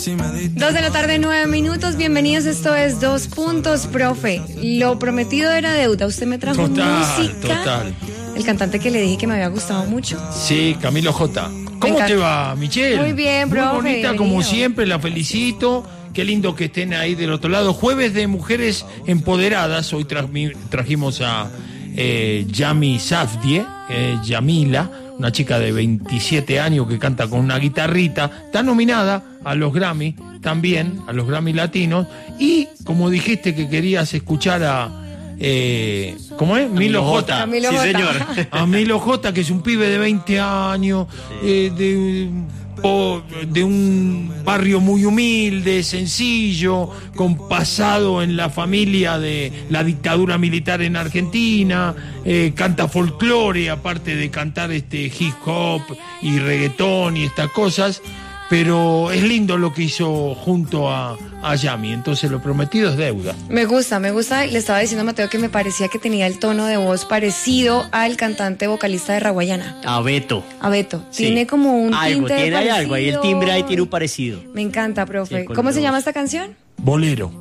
2 de la tarde, 9 minutos. Bienvenidos, esto es 2 Puntos, profe. Lo prometido era deuda. Usted me trajo música. Total. El cantante que le dije que me había gustado mucho. Sí, Camilo J. ¿Cómo te va, Michelle? Muy bien, profe. Muy bonita, bienvenido. como siempre, la felicito. Qué lindo que estén ahí del otro lado. Jueves de Mujeres Empoderadas. Hoy trajimos a Yami Safdie, Yamila, una chica de 27 años que canta con una guitarrita. Está nominada a los Grammy, también, a los Grammy Latinos. Y, como dijiste que querías escuchar a... ¿cómo es? Milo J. Camilo Sí, J. señor. A Milo J, que es un pibe de 20 años, de un barrio muy humilde, sencillo, con pasado en la familia de la dictadura militar en Argentina, canta folclore, aparte de cantar hip hop y reggaetón y estas cosas. Pero es lindo lo que hizo junto a Yami, entonces lo prometido es deuda. Me gusta. Le estaba diciendo a Mateo que me parecía que tenía el tono de voz parecido al cantante vocalista de Raguayana. A Beto. A Beto. Sí. Tiene como un Algo, tinte tiene parecido. algo, ahí el timbre ahí tiene un parecido. Me encanta, profe. Sí, con ¿Cómo se los- llama esta canción? Bolero.